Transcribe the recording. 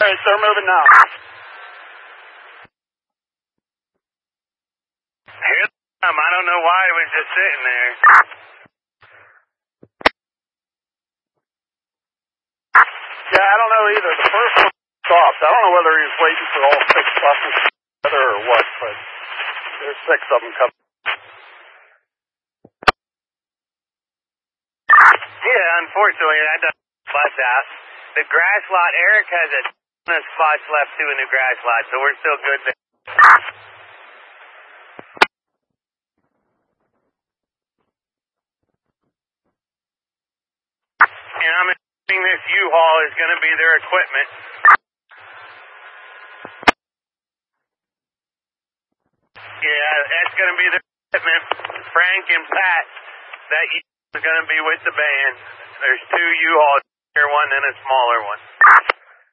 Alright, they're moving now. I don't know why it was just sitting there. Yeah, I don't know either. The first one stopped. I don't know whether he was waiting for all 6 buses together or what, but there's 6 of them coming. Yeah, unfortunately, that doesn't bus out. The grass lot, Eric has a ton of spots left too in the grass lot, so we're still good there. And I'm assuming this U-Haul is going to be their equipment. Yeah, that's going to be their equipment. Frank and Pat, that is going to be with the band. There's 2 U-Hauls, one and a smaller one.